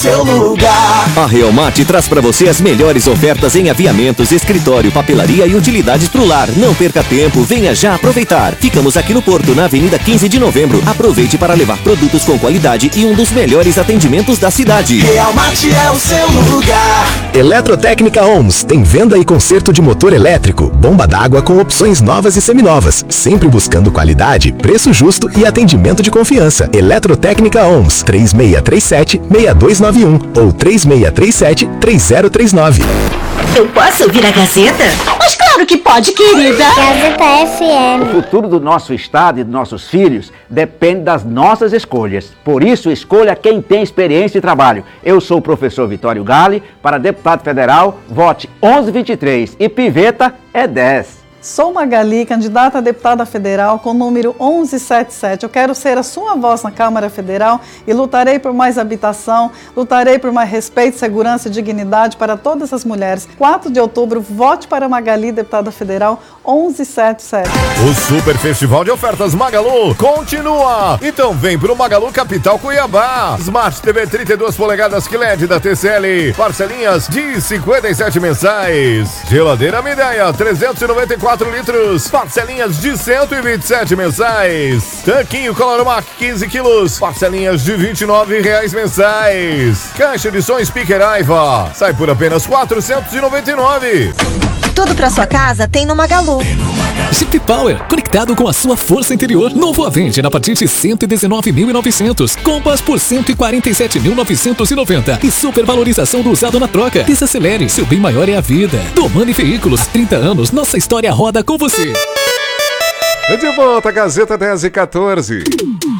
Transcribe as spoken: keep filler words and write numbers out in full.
seu lugar. A Realmate traz para você as melhores ofertas em aviamentos, escritório, papelaria e utilidades pro lar. Não perca tempo, venha já aproveitar. Ficamos aqui no Porto, na Avenida quinze de Novembro. Aproveite para levar produtos com qualidade e um dos melhores atendimentos da cidade. Realmate é o seu lugar. Eletrotécnica Ohms tem venda e conserto de motor elétrico, bomba d'água com opções novas e seminovas, sempre buscando qualidade, preço justo e atendimento de confiança. Eletrotécnica Ohms, três seis três sete, seis dois nove um ou três seis três sete, três zero três nove. Eu posso ouvir a Gazeta? Mas claro que pode, querida! Gazeta F M. O futuro do nosso estado e dos nossos filhos depende das nossas escolhas. Por isso, escolha quem tem experiência e trabalho. Eu sou o professor Vitório Gale. Para deputado federal, vote onze vinte e três e piveta é dez. Sou Magali, candidata a deputada federal com o número onze setenta e sete. Eu quero ser a sua voz na Câmara Federal e lutarei por mais habitação, lutarei por mais respeito, segurança e dignidade para todas as mulheres. quatro de outubro, vote para Magali, deputada federal, onze setenta e sete. O Super Festival de Ofertas Magalu continua. Então vem pro Magalu Capital Cuiabá. Smart T V trinta e duas polegadas Q L E D da T C L. Parcelinhas de cinquenta e sete mensais. Geladeira Mideia, trezentos e noventa e quatro litros, parcelinhas de cento e vinte e sete mensais. Tanquinho Coloromac quinze quilos, parcelinhas de vinte e nove reais mensais. Caixa de som Speaker Aiva, sai por apenas quatrocentos e noventa e nove. Tudo pra sua casa tem no Magalu. Jeep Power, conectado com a sua força interior. Novo Avenger a partir de cento e dezenove mil e novecentos. Compass por cento e quarenta e sete mil novecentos e noventa. E supervalorização do usado na troca. Desacelere, seu bem maior é a vida. Domani Veículos, trinta anos, nossa história roda com você. De volta, Gazeta dez e quatorze.